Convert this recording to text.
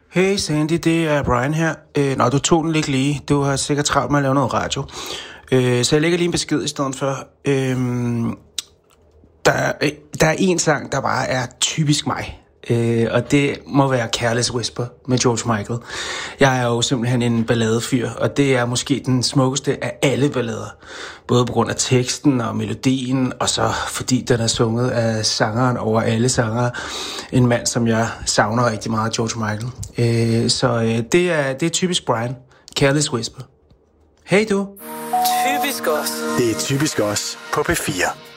Hey Sandy, det er Brian her. Nå, du tog den ikke lige. Du har sikkert travlt med at lave noget radio. Så jeg lægger lige en besked i stedet for. Der er en sang, der bare er typisk mig. Og det må være Careless Whisper med George Michael. Jeg er jo simpelthen en balladefyr, og det er måske den smukkeste af alle ballader. Både på grund af teksten og melodien, og så fordi den er sunget af sangeren over alle sangere. En mand, som jeg savner rigtig meget, George Michael. Så det er typisk Brian. Careless Whisper. Hey du. Typisk os. Det er typisk os på P4.